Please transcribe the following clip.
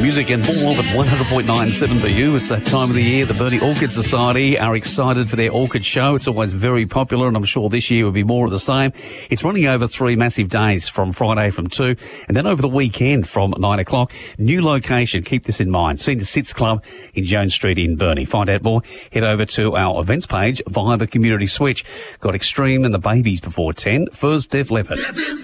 music and more at 100.97 BU. It's that time of the year. The Burnie Orchid Society are excited for their orchid show. It's always very popular, and I'm sure this year will be more of the same. It's running over 3 massive days, from Friday from 2 and then over the weekend from 9 o'clock. New location, keep this in mind, Senior Sits Club in Jones Street in Burnie. Find out more, head over to our events page via the community switch. Got Extreme and the Babies before 10. First, Def Leppard.